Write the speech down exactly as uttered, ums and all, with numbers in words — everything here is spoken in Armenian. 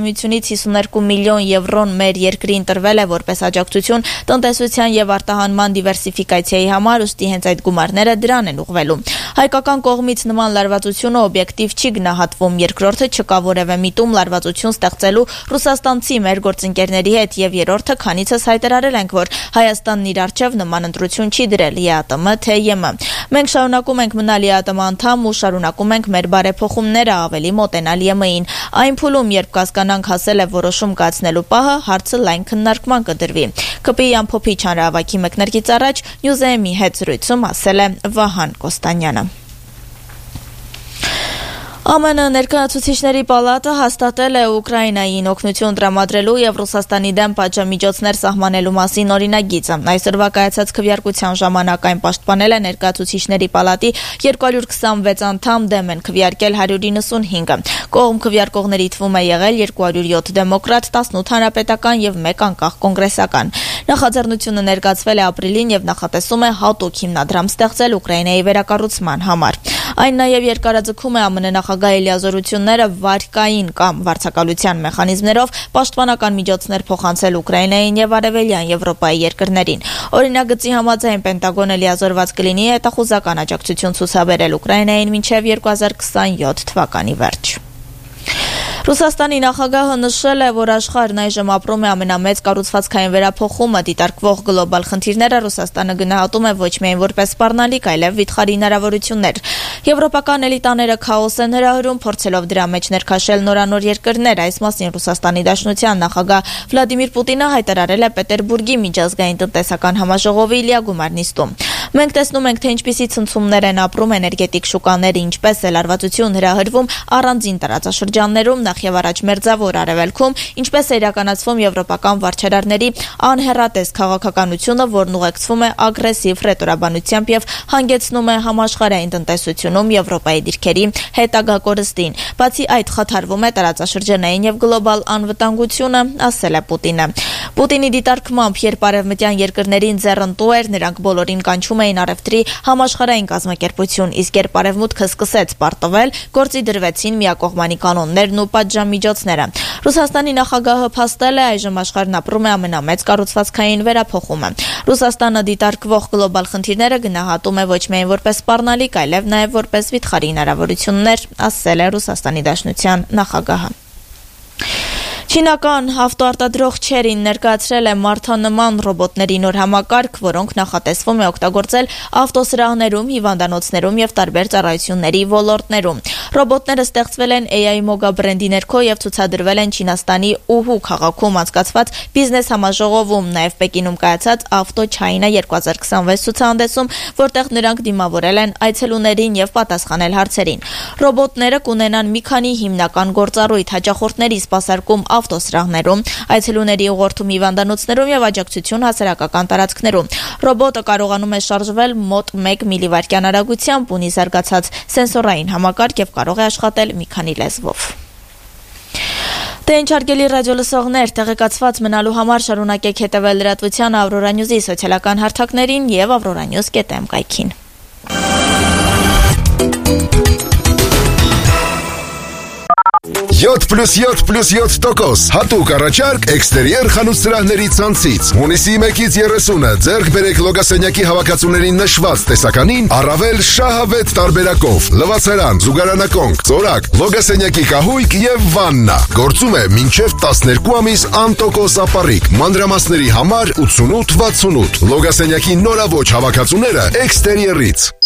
պատգամությունից հիսուներկու միլիոն եվրոն մեր երկրին տրվել է որպես աջակցություն տնտեսության եւ արտահանման դիվերսիֆիկացիայի համար, ուստի հենց այդ գումարները դրան են ուղղվելու։ Հայկական կողմից նման լարվածությունը օբյեկտիվ չի գնահատվում, երկրորդը չկա որևէ միտում լարվածություն ստեղծելու ռուսաստանցի մեր գործընկերների հետ եւ երրորդը քանիցս հայտարարել ենք, որ Հայաստանն իր առջեւ նման ընտրություն չի դրել ԵԱՏՄ թե ԵՄ։ Մենք շարունակում ենք մնալ ԵԱՏՄ անդամ ու շարունակում ենք մեր բարեփոխումները ավելի մոտենալ ԵՄ-ին։ Այն փուլում, երբ կասկանանք հասել է որոշում կայացնելու պահը, հարցը լայն քննարկման կդրվի։ ԿՊ-ի ամփոփիչ հանրահավաքի մեկնարկից առաջ Նյուզեեմի հետ զրույցում ասել է Վահան Կոստանյանը։ ԱՄՆ ներկայացուցիչների պալատը հաստատել է Ուկրաինային օգնություն տրամադրելու եւ Ռուսաստանի դեմ պատժամիջոցներ սահմանելու մասին օրինագիծը։ Այսօրվա կայացած քվեարկության ժամանակ այն պաշտպանել է ներկայացուցիչների պալատի երկու հարյուր քսանվեց անդամ, դեմ են քվեարկել հարյուր իննսունհինգը։ Կողմ քվեարկողների թվում է եղել երկու հարյուր յոթ դեմոկրատ, տասնութ հանրապետական եւ մեկ անկախ կոնգրեսական։ Նախաձեռնությունը ներկայացվել է ապրիլին եւ նախատեսում է հատուկ հիմնադրամ ստեղծել Ուկրաինայի վերակառուցման համար։ Այն նաեւ երկարաձգում է ԱՄՆ նախագահի լիազորությունները վարկային կամ վարձակալության մեխանիզմներով պաշտպանական միջոցներ փոխանցել Ուկրաինային եւ Արևելյան Եվրոպայի երկրներին։ Օրինագծի համաձայն Պենտագոնը լիազորված կլինի հետախուզական աջակցություն ցուցաբերել Ուկրաինային մինչեւ երկու հազար քսանյոթ թվականի վերջ։ Ռուսաստանի նախագահը նշել է, որ աշխարհն այժմ ապրում է ամենամեծ կառուցվածքային վերափոխումը, դիտարկվող գլոբալ խնդիրները Ռուսաստանը գնահատում է ոչ միայն որպես սպառնալիք, այլև վիթխարի հնարավորություններ։ Եվրոպական էլիտաները քաոս են հրահրում, փորձելով դրա մեջ ներքաշել նորանոր երկրներ։ Այս մասին Ռուսաստանի Դաշնության նախագահ Վլադիմիր Պուտինը հայտարարել է Պետերբուրգի միջազգային տնտեսական համաժողովի լիագումար նիստում։ Մենք տեսնում ենք, թե ինչպիսի ցնցումներ են ապրում էներգետիկ շուկաները, ինչպես է լարվածություն հրահրվում առանձին տարածաշրջաններում, նախ եւ առաջ մերձավոր արևելքում, ինչպես է իրականացվում եվրոպական վարչարարների անհեռատես քաղաքականությունը, որն ուղեկցվում է ագրեսիվ ռետորաբանությամբ եւ հանգեցնում է համաշխարհային տնտեսությունում Եվրոպայի դիրքերի հետագա կորստին։ Բացի այդ, խաթարվում է տարածաշրջանային եւ գլոբալ անվտանգությունը, ասել է Պուտինը։ Պուտինի դիտարկմամբ, երբ արևմտյան երկրներին ձեռնտու էր, նրանք բոլորին կանչում էին առևտրի համաշխարհային կազմակերպություն, իսկ երբ արևմուտքը սկսեց պարտվել, գործի դրվեցին միակողմանի կանոններն ու պատժամիջոցները։ Ռուսաստանի նախագահը փաստել է, այժմ աշխարհն ապրում է ամենամեծ կառուցվածքային վերափոխումը։ Ռուսաստանը դիտարկվող գլոբալ խնդիրները գնահատում է ոչ միայն որպես սպառնալիք, այլև նաև որպես վիթխարի հնարավորություններ, ասել է Ռուսաստանի Դաշնության նախագահը։ Չինական ավտոարտադրող Չերին ներկայացրել է մարդանման ռոբոտների նոր համակարգ, որոնք նախատեսվում է օգտագործել ավտոսրահներում, հիվանդանոցներում եւ տարբեր ծառայությունների ոլորտներում։ Ռոբոտները ստեղծվել են A I Moga բրենդի ներքո եւ ցուցադրվել են Չինաստանի Ուհու քաղաքում անցկացված բիզնես համաժողովում, նաեւ Պեկինում կայացած Auto China երկու հազար քսանվեց ցուցահանդեսում, որտեղ նրանք դիմավորել են այցելուներին եւ պատասխանել հարցերին։ Ռոբոտները կունենան մի քանի հիմնական գործառույթ՝ հաճախորդների սպասարկում ավտոսրահներում, այցելուների ուղղորդում հիվանդանոցներում եւ աջակցություն հասարակական տարածքներում։ Ռոբոտը կարողանում է շարժվել մոտ մեկ միլիվայրկյան արագությամբ, ունի զարգացած սենսորային համակարգ եւ կարող է աշխատել մի քանի լեզվով։ Դե ինչ հարգելի ռադիոլսողներ, տեղեկացված մնալու համար շարունակեք հետևել լրատվության Aurora News-ի սոցիալական հարթակներին եւ aurora news dot am կայքին։ յոթ պլյուս յոթ պլյուս յոթ տոկոս հատուկ առաջարկ էքստերիեր խանութսրահների ցանցից։ Հունիսի մեկից երեսունը ձեռք բերեք լոգասենյակի հավաքածուներին նշված տեսականին առավել շահավետ տարբերակով։ Լվացարան, զուգարանակոնք, ծորակ, լոգասենյակի կահույք եւ վաննա։ Գործում է մինչեւ տասներկու ամիս անտոկոս ապառիկ։ Մանրամասների համար ութսունութ վաթսունութ։ Լոգասենյակի նորաոճ հավաքածուները էքստերիերից։